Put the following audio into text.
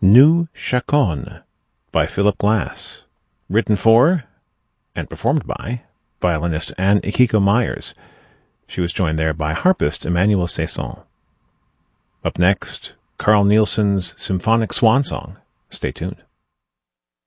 New Chaconne by Philip Glass, written for and performed by violinist Anne Ikiko Myers. She was joined there by harpist Emmanuel Cesson. Up next, Carl Nielsen's Symphonic Swan Song. Stay tuned.